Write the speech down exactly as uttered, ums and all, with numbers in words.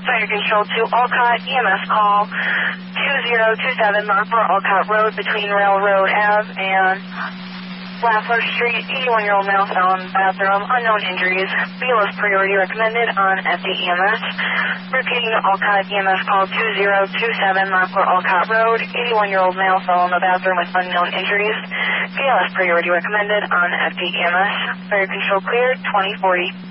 Fire Control to Alcott, E M S call two zero two seven Lockport Alcott Road between Railroad Ave and Lafleur Street, eighty-one-year-old male fell in the bathroom, unknown injuries. B L S priority recommended on F D E M S. Repeating Alcott E M S call two zero two seven Lockport Alcott Road, eighty-one-year-old male fell in the bathroom with unknown injuries. B L S priority recommended on F D E M S. Fire Control cleared, twenty forty.